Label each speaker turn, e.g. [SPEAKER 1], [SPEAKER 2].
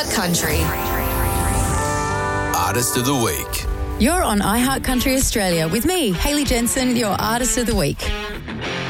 [SPEAKER 1] Country.
[SPEAKER 2] Artist of the Week.
[SPEAKER 3] You're on iHeart Country Australia with me, Hayley Jensen, your Artist of the Week.